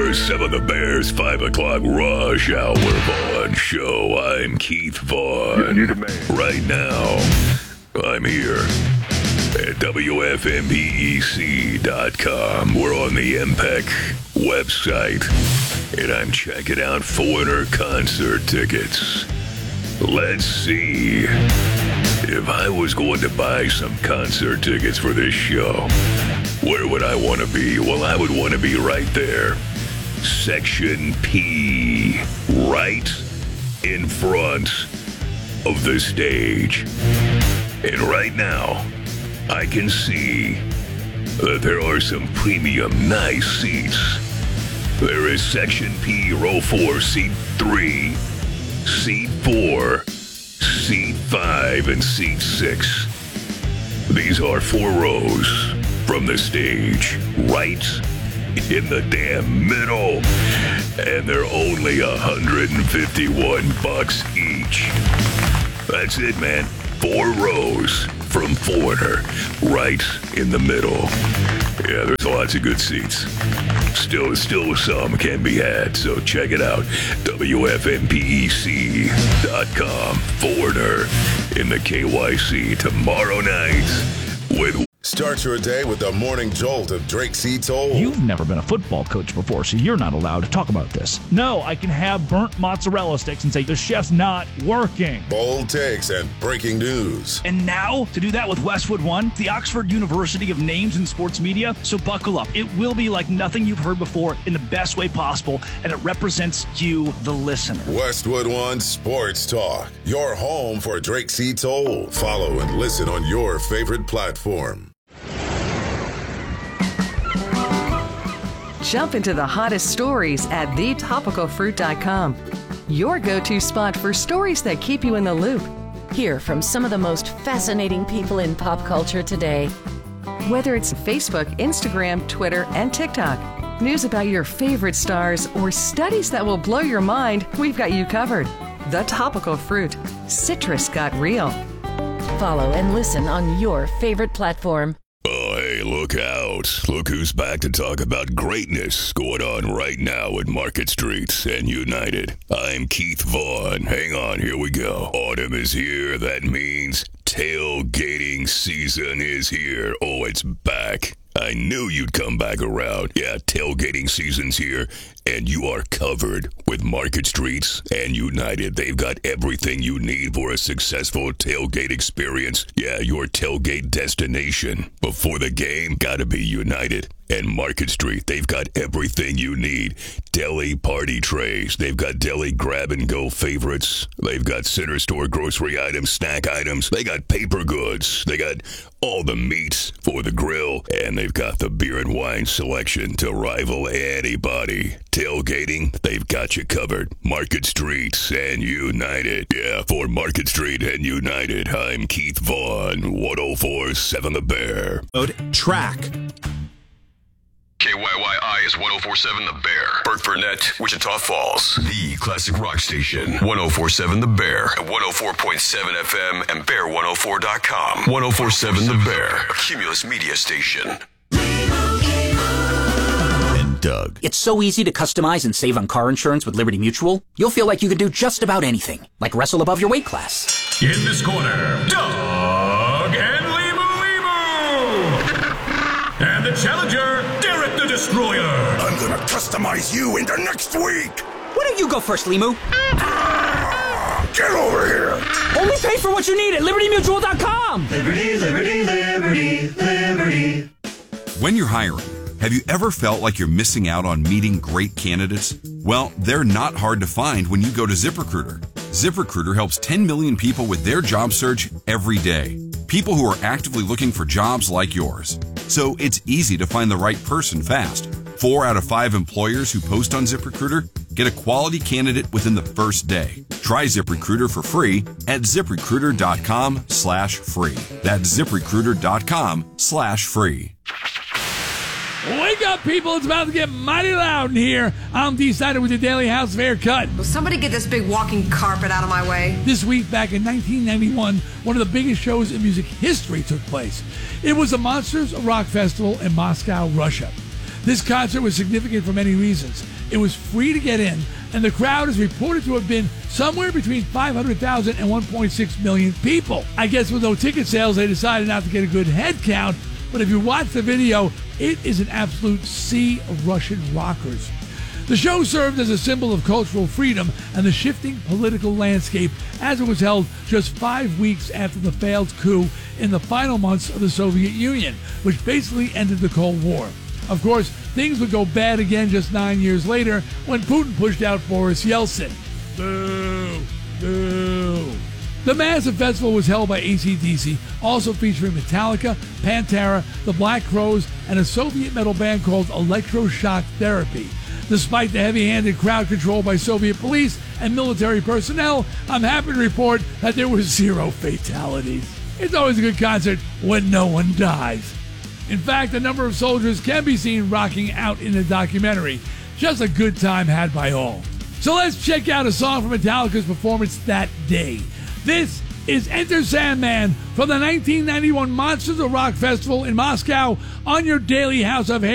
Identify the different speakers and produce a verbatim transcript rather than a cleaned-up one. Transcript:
Speaker 1: four seven The Bears five o'clock Rush Hour Vaughn Show. I'm Keith Vaughn.
Speaker 2: You're the man.
Speaker 1: Right now, I'm here at W F M P E C dot com. We're on the M P E C website, and I'm checking out Foreigner concert tickets. Let's see. If I was going to buy some concert tickets for this show, where would I want to be? Well, I would want to be right there. Section P, right in front of the stage. And right now, I can see that there are some premium nice seats. There is Section P, row four, seat three, seat four, seat five, and seat six. These are four rows from the stage, right in the damn middle. And they're only one hundred fifty-one bucks each. That's it, man. Four rows from Foreigner, right in the middle. Yeah, there's lots of good seats. Still, still some can be had, so check it out. W F M P E C dot com. Foreigner in the K Y C tomorrow night with...
Speaker 3: Start your day with the morning jolt of Drake C. Toll.
Speaker 4: You've never been a football coach before, so you're not allowed to talk about this. No, I can have burnt mozzarella sticks and say the chef's not working.
Speaker 3: Bold takes and breaking news.
Speaker 4: And now, to do that with Westwood One, the Oxford University of Names in Sports Media. So buckle up. It will be like nothing you've heard before in the best way possible, and it represents you, the listener.
Speaker 3: Westwood One Sports Talk, your home for Drake C. Toll. Follow and listen on your favorite platform.
Speaker 5: Jump into the hottest stories at the topical fruit dot com. Your go-to spot for stories that keep you in the loop.
Speaker 6: Hear from some of the most fascinating people in pop culture today.
Speaker 5: Whether it's Facebook, Instagram, Twitter, and TikTok, news about your favorite stars, or studies that will blow your mind, we've got you covered. The Topical Fruit. Citrus got real.
Speaker 6: Follow and listen on your favorite platform.
Speaker 1: Oh, hey, look out. Look who's back to talk about greatness going on right now at Market Street and United. I'm Keith Vaughn. Hang on, here we go. Autumn is here. That means tailgating season is here. Oh, it's back. I knew you'd come back around. Yeah, tailgating season's here, and you are covered with Market Streets and United. They've got everything you need for a successful tailgate experience. Yeah, your tailgate destination. Before the game, gotta be United. And Market Street, they've got everything you need. Deli party trays. They've got deli grab-and-go favorites. They've got center store grocery items, snack items. They got paper goods. They got all the meats for the grill. And they've got the beer and wine selection to rival anybody. Tailgating, they've got you covered. Market Street and United. Yeah, for Market Street and United, I'm Keith Vaughn, one oh four point seven The Bear.
Speaker 7: Track.
Speaker 8: K Y Y I is one oh four point seven The Bear. Bert Burnett, Wichita Falls. The classic rock station. one oh four point seven The Bear. At one oh four point seven F M and bear one oh four dot com. one oh four point seven The Bear. A Cumulus media station.
Speaker 7: And Doug.
Speaker 9: It's so easy to customize and save on car insurance with Liberty Mutual. You'll feel like you can do just about anything. Like wrestle above your weight class.
Speaker 10: In this corner, Doug and Limu Limu. And the challenger, Derek the Destroyer.
Speaker 11: I'm gonna customize you into next week.
Speaker 9: Why don't you go first, Limu?
Speaker 11: Ah, get over here.
Speaker 9: Only pay for what you need at liberty mutual dot com.
Speaker 12: Liberty, liberty, liberty, liberty.
Speaker 7: When you're hiring, have you ever felt like you're missing out on meeting great candidates? Well, they're not hard to find when you go to ZipRecruiter. ZipRecruiter helps ten million people with their job search every day. People who are actively looking for jobs like yours. So it's easy to find the right person fast. Four out of five employers who post on ZipRecruiter get a quality candidate within the first day. Try ZipRecruiter for free at ZipRecruiter.com slash free. That's ZipRecruiter.com slash free.
Speaker 13: Wake up, people. It's about to get mighty loud in here. I'm D-Sider with your Daily House of Haircut.
Speaker 14: Will somebody get this big walking carpet out of my way?
Speaker 13: This week, back in nineteen ninety-one, one of the biggest shows in music history took place. It was the Monsters of Rock Festival in Moscow, Russia. This concert was significant for many reasons. It was free to get in, and the crowd is reported to have been somewhere between five hundred thousand and one point six million people. I guess with no ticket sales, they decided not to get a good head count, but if you watch the video, it is an absolute sea of Russian rockers. The show served as a symbol of cultural freedom and the shifting political landscape as it was held just five weeks after the failed coup in the final months of the Soviet Union, which basically ended the Cold War. Of course, things would go bad again just nine years later when Putin pushed out Boris Yeltsin. Boo! Boo! The massive festival was held by A C D C, also featuring Metallica, Pantera, the Black Crowes, and a Soviet metal band called Electroshock Therapy. Despite the heavy-handed crowd control by Soviet police and military personnel, I'm happy to report that there were zero fatalities. It's always a good concert when no one dies. In fact, a number of soldiers can be seen rocking out in the documentary. Just a good time had by all. So let's check out a song from Metallica's performance that day. This is Enter Sandman from the nineteen ninety-one Monsters of Rock Festival in Moscow on your Daily House of Hair.